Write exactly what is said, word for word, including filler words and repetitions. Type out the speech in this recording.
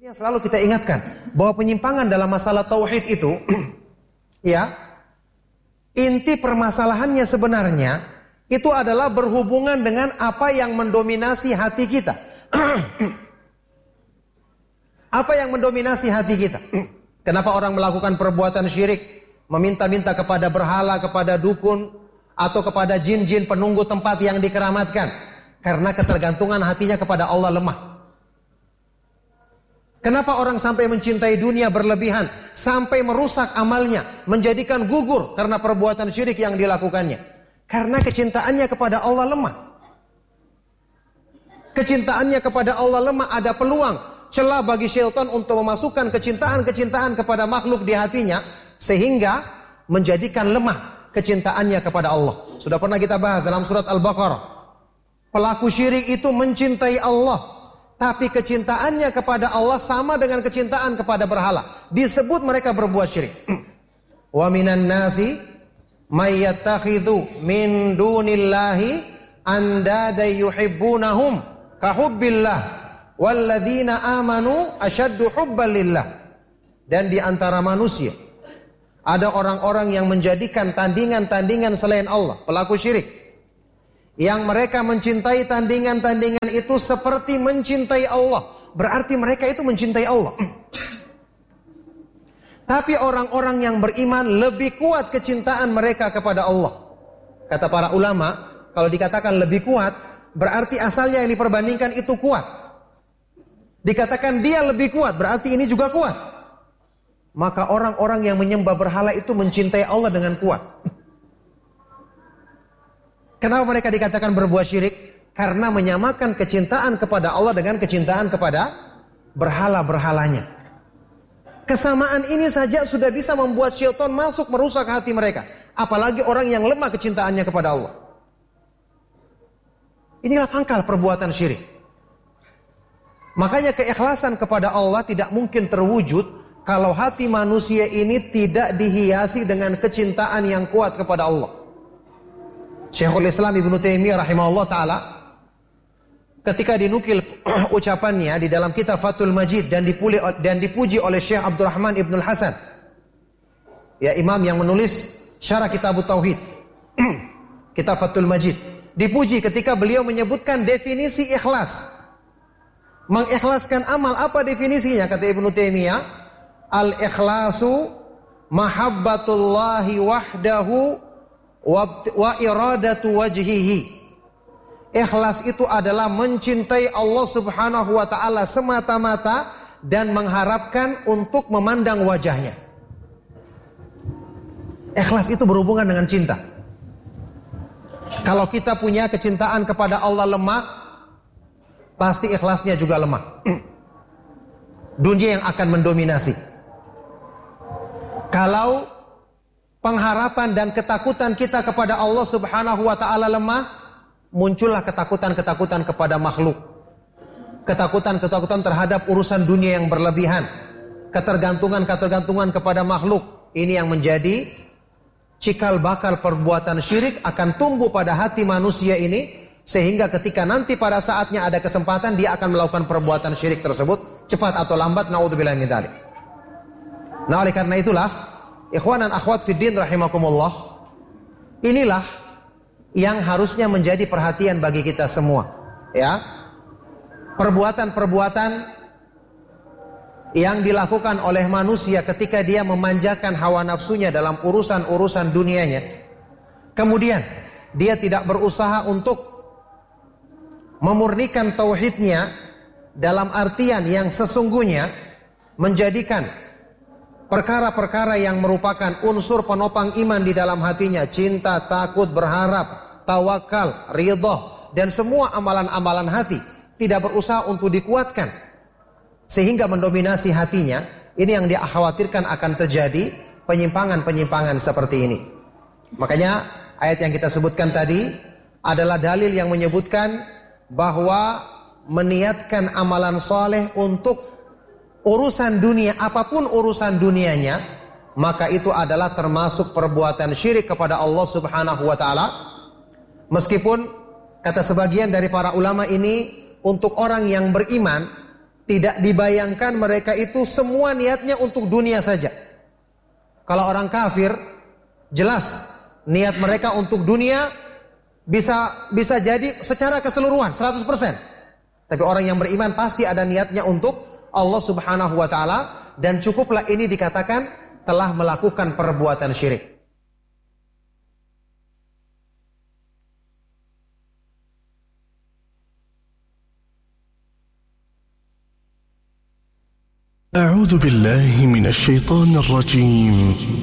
Yang selalu kita ingatkan bahwa penyimpangan dalam masalah tauhid itu ya, inti permasalahannya sebenarnya itu adalah berhubungan dengan apa yang mendominasi hati kita. Apa yang mendominasi hati kita? Kenapa orang melakukan perbuatan syirik, meminta-minta kepada berhala, kepada dukun, atau kepada jin-jin penunggu tempat yang dikeramatkan? Karena ketergantungan hatinya kepada Allah lemah. Kenapa orang sampai mencintai dunia berlebihan, sampai merusak amalnya, menjadikan gugur karena perbuatan syirik yang dilakukannya? Karena kecintaannya kepada Allah lemah. Kecintaannya kepada Allah lemah, ada peluang, celah bagi syaitan untuk memasukkan kecintaan-kecintaan kepada makhluk di hatinya, sehingga menjadikan lemah kecintaannya kepada Allah. Sudah pernah kita bahas dalam surat Al-Baqarah. Pelaku syirik itu mencintai Allah, tapi kecintaannya kepada Allah sama dengan kecintaan kepada berhala. Disebut mereka berbuat syirik. Wa minan nasi may yattakhidhu min dunillahi andada yuhibbunahum ka hubbillah walladzina amanu asyaddu hubban lillah. Dan di antara manusia ada orang-orang yang menjadikan tandingan-tandingan selain Allah, pelaku syirik, yang mereka mencintai tandingan-tandingan itu seperti mencintai Allah. Berarti mereka itu mencintai Allah. Tapi orang-orang yang beriman lebih kuat kecintaan mereka kepada Allah. Kata para ulama, kalau dikatakan lebih kuat, berarti asalnya yang diperbandingkan itu kuat. Dikatakan dia lebih kuat, berarti ini juga kuat. Maka orang-orang yang menyembah berhala itu mencintai Allah dengan kuat. Kenapa mereka dikatakan berbuat syirik? Karena menyamakan kecintaan kepada Allah dengan kecintaan kepada berhala-berhalanya. Kesamaan ini saja sudah bisa membuat syaitan masuk merusak hati mereka. Apalagi orang yang lemah kecintaannya kepada Allah. Inilah pangkal perbuatan syirik. Makanya keikhlasan kepada Allah tidak mungkin terwujud kalau hati manusia ini tidak dihiasi dengan kecintaan yang kuat kepada Allah. Syekhul Islam Ibnu Taimiyah rahimahullah ta'ala ketika dinukil ucapannya di dalam kitab Fathul Majid dan, dipuli, dan dipuji oleh Syekh Abdurrahman Ibnul Hasan, ya, imam yang menulis syarah kitab Tauhid, kitab Fathul Majid, dipuji ketika beliau menyebutkan definisi ikhlas. Mengikhlaskan amal, apa definisinya? Kata Ibnu Taimiyah, al-ikhlasu mahabbatullahi wahdahu wa iradatu wajhihi. Ikhlas itu adalah mencintai Allah Subhanahu wa ta'ala semata-mata dan mengharapkan untuk memandang wajahnya. Ikhlas itu berhubungan dengan cinta. Kalau kita punya kecintaan kepada Allah lemah, pasti ikhlasnya juga lemah. Dunia yang akan mendominasi. Kalau pengharapan dan ketakutan kita kepada Allah Subhanahu wa ta'ala lemah, muncullah ketakutan-ketakutan kepada makhluk. Ketakutan-ketakutan terhadap urusan dunia yang berlebihan. Ketergantungan-ketergantungan kepada makhluk. Ini yang menjadi cikal bakal perbuatan syirik akan tumbuh pada hati manusia ini, sehingga ketika nanti pada saatnya ada kesempatan, dia akan melakukan perbuatan syirik tersebut, cepat atau lambat, naudzubillah min dzalik. Nah, oleh karena itulah, ikhwan dan akhwat fiddin rahimakumullah, inilah yang harusnya menjadi perhatian bagi kita semua, ya. Perbuatan-perbuatan yang dilakukan oleh manusia ketika dia memanjakan hawa nafsunya dalam urusan-urusan dunianya, kemudian dia tidak berusaha untuk memurnikan tauhidnya dalam artian yang sesungguhnya, menjadikan perkara-perkara yang merupakan unsur penopang iman di dalam hatinya, cinta, takut, berharap, tawakal, ridha, dan semua amalan-amalan hati, tidak berusaha untuk dikuatkan sehingga mendominasi hatinya. Ini yang dia khawatirkan akan terjadi penyimpangan-penyimpangan seperti ini. Makanya ayat yang kita sebutkan tadi adalah dalil yang menyebutkan bahwa meniatkan amalan soleh untuk urusan dunia, apapun urusan dunianya, maka itu adalah termasuk perbuatan syirik kepada Allah Subhanahu wa ta'ala. Meskipun kata sebagian dari para ulama ini untuk orang yang beriman tidak dibayangkan mereka itu semua niatnya untuk dunia saja. Kalau orang kafir, jelas niat mereka untuk dunia bisa bisa jadi secara keseluruhan seratus persen. Tapi orang yang beriman pasti ada niatnya untuk Allah Subhanahu wa taala, dan cukuplah ini dikatakan telah melakukan perbuatan syirik. أعوذ بالله من الشيطان الرجيم